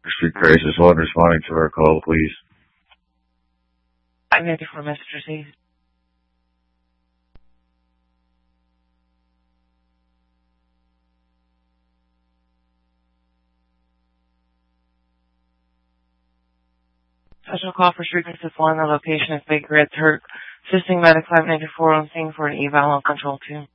Street Crisis 1 responding to our call, please. 594 message received. Special call for Street Crisis 1. The location is Big Red Turk. Assisting Medic 594 on scene for an eval on Control 2.